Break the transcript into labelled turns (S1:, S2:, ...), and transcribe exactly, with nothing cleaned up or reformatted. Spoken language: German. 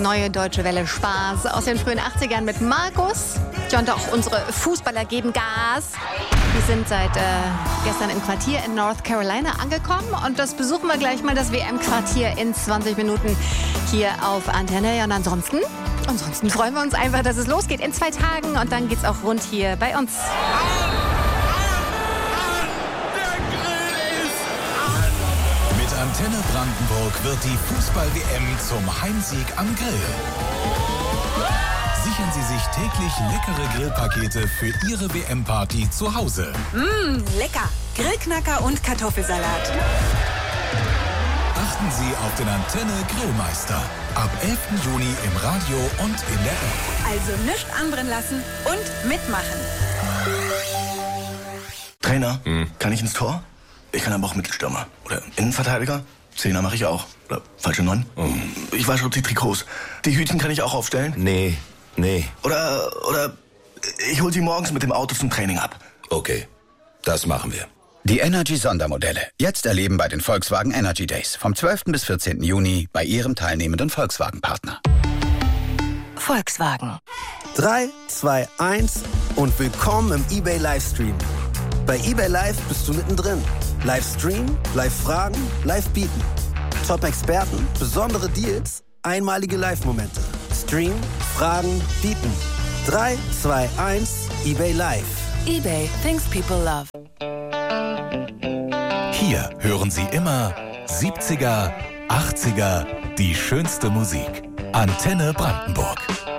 S1: Neue Deutsche Welle Spaß aus den frühen achtzigern mit Markus. Ja, und auch unsere Fußballer geben Gas. Wir sind seit äh, gestern im Quartier in North Carolina angekommen und das besuchen wir gleich mal, das W M-Quartier in zwanzig Minuten hier auf Antenne. Ja, und ansonsten, ansonsten freuen wir uns einfach, dass es losgeht in zwei Tagen und dann geht's auch rund hier bei uns.
S2: Mit Antenne Brandenburg wird die Fußball-W M zum Heimsieg am Grill. Sichern Sie sich täglich leckere Grillpakete für Ihre W M-Party zu Hause.
S3: Mmh, lecker. Grillknacker und Kartoffelsalat.
S2: Achten Sie auf den Antenne Grillmeister. Ab elften Juni im Radio und in der App.
S3: Also nichts anbrennen lassen und mitmachen.
S4: Trainer, hm. kann ich ins Tor? Ich kann aber auch Mittelstürmer. Oder Innenverteidiger? Zehner mache ich auch. Oder falsche Neun? Hm. Ich wasche die Trikots. Die Hütchen kann ich auch aufstellen?
S5: Nee, nee.
S4: Oder, oder ich hol sie morgens mit dem Auto zum Training ab.
S5: Okay, das machen wir.
S6: Die Energy-Sondermodelle. Jetzt erleben bei den Volkswagen Energy Days. Vom zwölften bis vierzehnten Juni bei Ihrem teilnehmenden Volkswagen-Partner.
S3: Volkswagen.
S7: drei, zwei, eins und willkommen im eBay Livestream. Bei eBay Live bist du mittendrin. Livestream, Live-Fragen, Live-Bieten. Top-Experten, besondere Deals, einmalige Live-Momente. Stream, Fragen, Bieten. drei, zwei, eins, eBay Live.
S3: eBay, things people love.
S2: Hier hören Sie immer siebziger, achtziger, die schönste Musik. Antenne Brandenburg.